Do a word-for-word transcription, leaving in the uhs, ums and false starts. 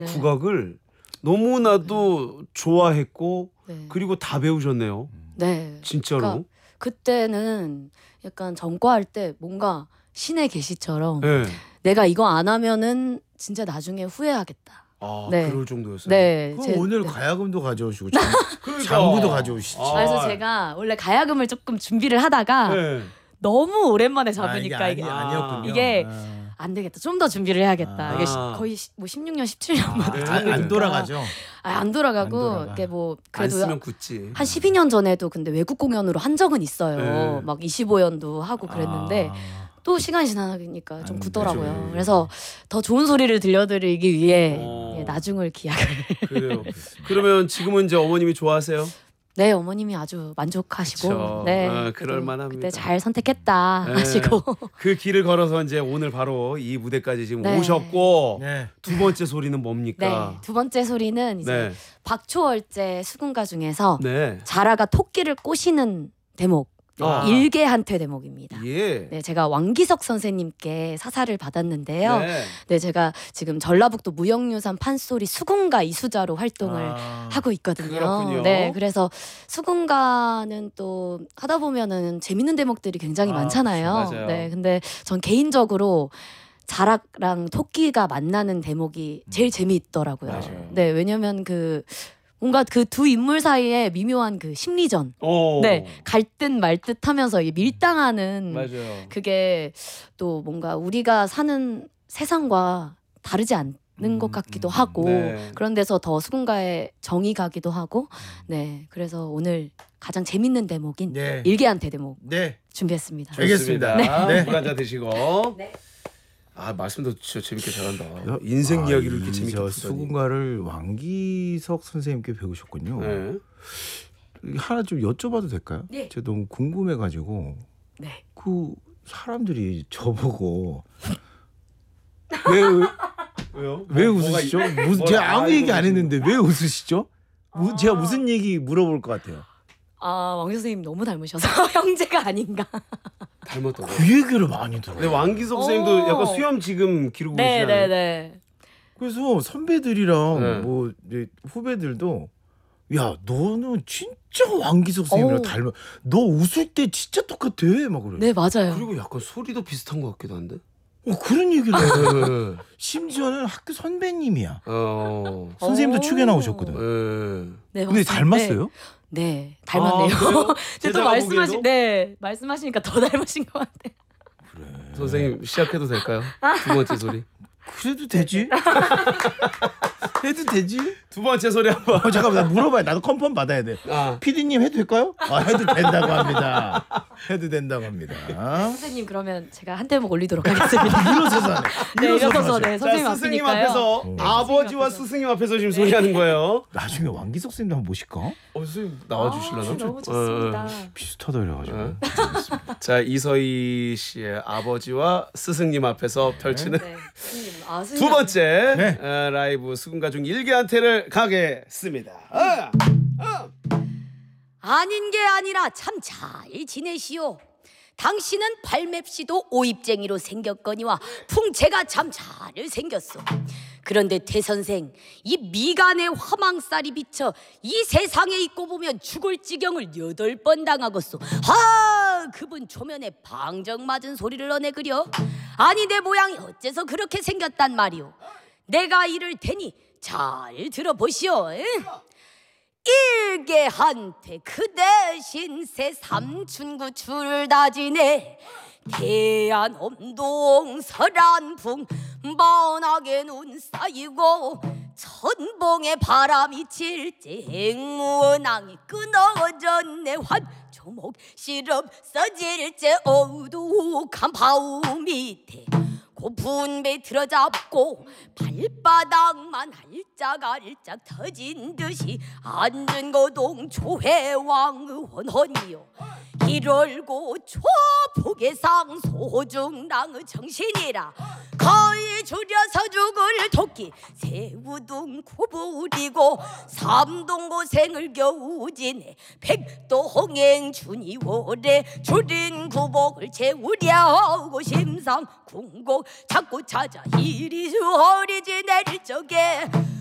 네. 국악을 너무나도 좋아했고 네. 그리고 다 배우셨네요. 네. 진짜로. 그러니까 그때는 약간 전과할 때 뭔가 신의 계시처럼 네. 내가 이거 안 하면은 진짜 나중에 후회하겠다. 아, 네. 그럴 정도였어요. 네. 그럼 제- 오늘 네. 가야금도 가져오시고 장, 그러니까. 장구도 가져오시지. 아. 그래서 제가 원래 가야금을 조금 준비를 하다가 네. 너무 오랜만에 아, 잡으니까 이게 이게, 아니, 아니었군요. 이게 아. 안 되겠다. 좀 더 준비를 해야겠다. 아. 이게 시- 거의 시- 뭐 십육 년, 십칠 년 만에 네. 아, 안, 안 돌아가죠. 아, 안 돌아가고 안 돌아가. 이게 뭐 안 그래도 쓰면 굳지. 한 십이 년 전에도 근데 외국 공연으로 한 적은 있어요. 네. 막 이십오 연도 하고 그랬는데 아. 또 시간이 지나니까 좀 안 굳더라고요. 되죠. 그래서 더 좋은 소리를 들려드리기 위해 어. 예, 나중을 기약을. 그래요. 그러면 지금은 이제 어머님이 좋아하세요? 네, 어머님이 아주 만족하시고 그쵸. 네, 아, 그래도 그럴 만합니다. 그때 잘 선택했다 네. 하시고 그 길을 걸어서 이제 오늘 바로 이 무대까지 지금 네. 오셨고 네. 두 번째 소리는 네, 뭡니까? 두 번째 소리는 이제 네. 박초월제 수군가 중에서 네. 자라가 토끼를 꼬시는 대목 아. 일개한퇴 대목입니다. 예. 네, 제가 왕기석 선생님께 사사를 받았는데요. 네. 네. 제가 지금 전라북도 무형유산 판소리 수군가 이수자로 활동을 아. 하고 있거든요. 그렇군요. 네, 그래서 수군가는 또 하다 보면은 재밌는 대목들이 굉장히 아, 많잖아요. 맞아요. 네, 근데 전 개인적으로 자락랑 토끼가 만나는 대목이 제일 재미있더라고요. 맞아요. 네, 왜냐면 그 뭔가 그 두 인물 사이에 미묘한 그 심리전, 오. 네, 갈 듯 말 듯 하면서 이게 밀당하는 맞아요. 그게 또 뭔가 우리가 사는 세상과 다르지 않는 음, 것 같기도 음, 하고 네. 그런 데서 더 수군가에 정이 가기도 하고 네 그래서 오늘 가장 재밌는 대목인 네. 일개한테 대목 네. 준비했습니다. 알겠습니다. 좋습니다. 네. 물 한잔 드시고. 네. 아, 말씀도 진짜 재밌게 잘한다. 인생 이야기를 이렇게 이 재밌게 저 듣다니. 수군가를 왕기석 선생님께 배우셨군요. 네. 하나 좀 여쭤봐도 될까요? 네. 제가 너무 궁금해가지고 네. 그 사람들이 저보고 왜 왜요? 왜 뭐, 뭐가 웃으시죠? 이- 무, 뭐라- 제가 아무 아, 얘기 이거 안 지금- 했는데 왜 웃으시죠? 무- 아. 제가 무슨 얘기 물어볼 것 같아요. 아, 왕 선생님 너무 닮으셔서 형제가 아닌가. 닮았다고. 그 얘기를 많이 들어요. 네, 왕기석 선생님도 오. 약간 수염 지금 기르고 네, 계시잖아요. 네, 네. 그래서 선배들이랑 네. 뭐 이제 후배들도 야 너는 진짜 왕기석 선생님이랑 오. 닮아. 너 웃을 때 진짜 똑같아 막 그래. 네, 맞아요. 그리고 약간 소리도 비슷한 것 같기도 한데. 어, 그런 얘기를 해. 네. 심지어는 학교 선배님이야. 어. 선생님도 오. 축에 나오셨거든. 네. 네, 근데 맞습니다. 닮았어요? 네, 네, 닮았네요. 아, 그래요? 근데 또 제자가 말씀하시, 보기에도? 네, 말씀하시니까 더 닮으신 것 같아요. 그래. 선생님 시작해도 될까요? 두 번째 소리. 그래도 되지? 해도 되지? 두 번째 소리 한번. 어, 잠깐만 나 물어봐요. 나도 컨펌 받아야 돼. 아. 피디님 해도 될까요? 아, 해도 된다고 합니다. 해도 된다고 합니다. 선생님 그러면 제가 한 대목 올리도록 하겠습니다. 일어서서 하네. 네, 일어서서 일어서서 하세요. 네, 자, 선생님 스승님 앞이니까요. 앞에서 네, 아버지와 스승님 스승님 앞에서 지금 소리하는 거예요. 나중에 왕기석 선생님도 한번 모실까? 어, 선생님 나와주실라나? 아, 너무 좋습니다. 비슷하다 이래가지고. 네. 자, 이서희 씨의 아버지와 스승님 앞에서 펼치는 네, 스승님. 아, 스승님 두 번째 네. 어, 라이브 수군가중 일개한테를 가겠습니다. 아! 아닌 게 아니라 참 잘 지내시오. 당신은 발맵시도 오입쟁이로 생겼거니와 풍채가 참 잘 생겼소. 그런데 태선생, 이 미간의 화망살이 비쳐 이 세상에 있고 보면 죽을 지경을 여덟 번 당하겠소. 하, 그분 초면에 방정 맞은 소리를 너네 그려? 아니 내 모양이 어째서 그렇게 생겼단 말이오. 내가 이를 테니 잘 들어보시오. 에? 일개한테 그 대신 새 삼춘구추를 다지네. 대안엄동 설안풍 만하게 눈 쌓이고 천봉에 바람이 칠지 앵무원항이 끊어졌네. 환조목 시럽 써질제 어두욱한 바우 밑에 고픈 배 들어잡고 발바닥만 알짝알짝 터진 듯이 앉은 거동 조회왕 의원헌이요. 이럴고 초폭의상 소중랑의 정신이라 거의 줄여서 죽을 토끼 새우등 구부리고 삼동고생을 겨우 지내 백도홍행 준이월에 줄인 구복을 채우려고 심상 궁곡 자꾸 찾아 이리 허리지 내릴 적에